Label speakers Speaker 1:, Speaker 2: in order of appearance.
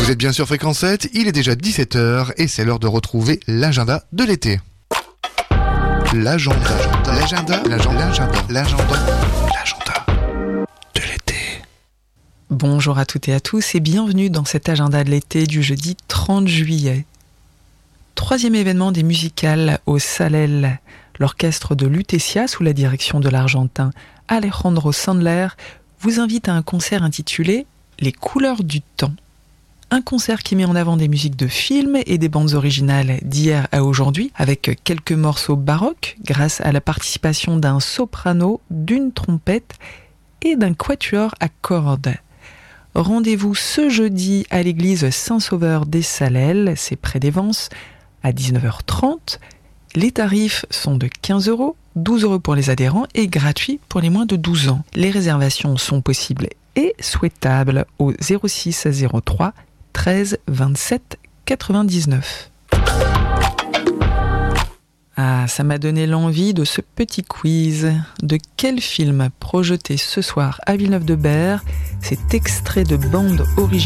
Speaker 1: Vous êtes bien sur Fréquence 7, il est déjà 17h et c'est l'heure de retrouver l'agenda de l'été. L'agenda de l'été.
Speaker 2: Bonjour à toutes et à tous et bienvenue dans cet agenda de l'été du jeudi 30 juillet. Troisième événement des musicales au Salel. L'orchestre de Lutetia, sous la direction de l'Argentin Alejandro Sandler, vous invite à un concert intitulé « Les couleurs du temps ». Un concert qui met en avant des musiques de films et des bandes originales d'hier à aujourd'hui, avec quelques morceaux baroques, grâce à la participation d'un soprano, d'une trompette et d'un quatuor à cordes. Rendez-vous ce jeudi à l'église Saint-Sauveur des Salelles, c'est près des Vences, à 19h30. Les tarifs sont de 15 €, 12 € pour les adhérents et gratuits pour les moins de 12 ans. Les réservations sont possibles et souhaitables au 06 03 13 27 99. Ah, ça m'a donné l'envie de ce petit quiz. De quel film projeté ce soir à Villeneuve-de-Berg cet extrait de bande originale